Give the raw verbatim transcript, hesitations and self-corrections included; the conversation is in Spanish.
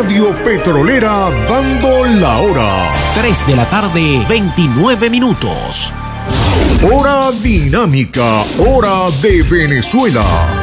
Radio Petrolera dando la hora. tres de la tarde, veintinueve minutos. Hora dinámica, hora de Venezuela.